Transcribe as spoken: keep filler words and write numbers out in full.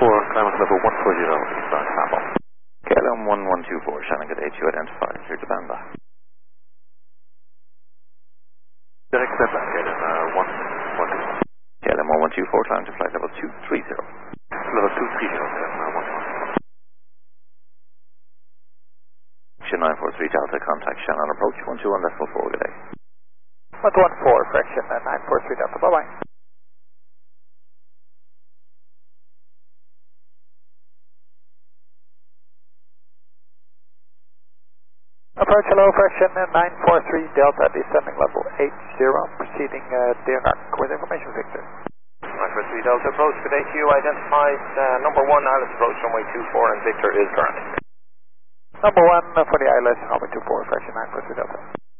four, climate level one four zero, eastbound Sample. K L M one one two four, Shannon, good day to you, identified, clear to Banda. Direct step back, K L M uh, one one two four. K L M one one two four, climb to flight level two three zero. Level two three zero, K L M uh, one one. nine four three Delta, contact Shannon approach, one two one decimal four, good day. one one four, correction, uh, nine four three Delta, bye-bye. Approach hello, correction, uh, nine four three Delta, descending level eight zero, proceeding uh, Deonar, with information Victor. nine four three Delta, approach, good day to you, identified uh, number one, Alice approach, runway two four, and Victor is current. Number one uh, for the I L S, runway two four, correction, nine four three Delta.